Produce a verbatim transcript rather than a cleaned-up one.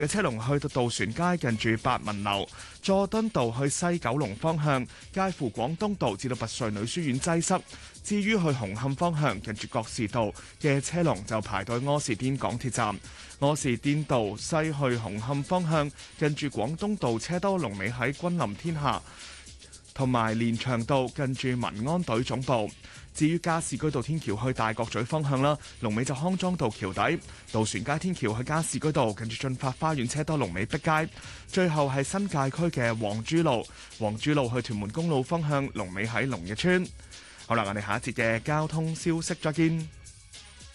嘅車龍去到渡船街近住八文樓，佐敦道去西九龍方向，介乎廣東道至到拔萃女書院擠塞。至於去紅磡方向，近住覺士道嘅車龍就排到柯士甸港鐵站。柯士甸道西去紅磡方向，近住廣東道車多，龍尾喺君臨天下，同埋連翔道近住民安隊總部。至於加士居道天橋去大角咀方向啦，龍尾就康莊道橋底；渡船街天橋去加士居道近住駿發花園車多，龍尾碧街。最後係新界區嘅黃珠路，黃珠路去屯門公路方向，龍尾喺龍日村。好啦，我哋下一節嘅交通消息再見。